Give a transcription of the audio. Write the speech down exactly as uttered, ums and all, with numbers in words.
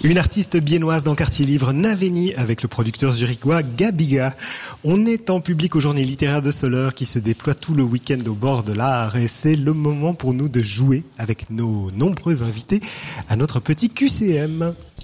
Une artiste biennoise dans Quartier Livre, Naveni, avec le producteur zurichois Gabiga. On est en public aux Journées littéraires de Soleure qui se déploient tout le week-end au bord de l'art et c'est le moment pour nous de jouer avec nos nombreux invités à notre petit Q C M.